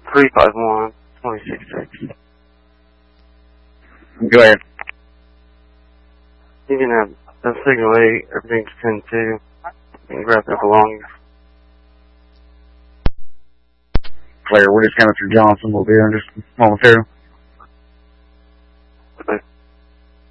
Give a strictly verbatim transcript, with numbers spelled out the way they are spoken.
three five one, two six six. Go ahead. You can have a signal eight, everything's ten two. You can grab their belongings. Clear, we're just coming through Johnson. We'll be there in just momentarily. Okay.